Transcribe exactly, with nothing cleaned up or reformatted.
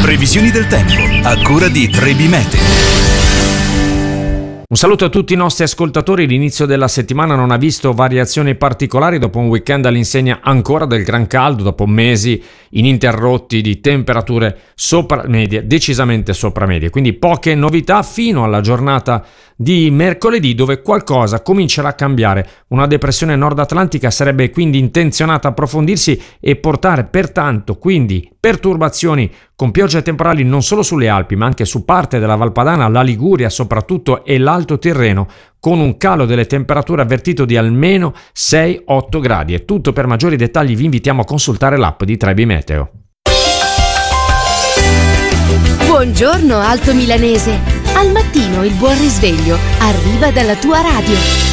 Previsioni del tempo a cura di Trebi Meteo. Un saluto a tutti i nostri ascoltatori. L'inizio della settimana non ha visto variazioni particolari dopo un weekend all'insegna ancora del gran caldo, dopo mesi ininterrotti di temperature sopra medie, decisamente sopra medie. Quindi poche novità fino alla giornata di mercoledì, dove qualcosa comincerà a cambiare. Una depressione nord-atlantica sarebbe quindi intenzionata a approfondirsi e portare pertanto quindi perturbazioni con piogge temporali non solo sulle Alpi ma anche su parte della Valpadana, la Liguria soprattutto e l'Alto Tirreno, con un calo delle temperature avvertito di almeno sei otto gradi. È tutto. Per maggiori dettagli vi invitiamo a consultare l'app di Trebi Meteo. Buongiorno Alto Milanese. Al mattino il buon risveglio arriva dalla tua radio.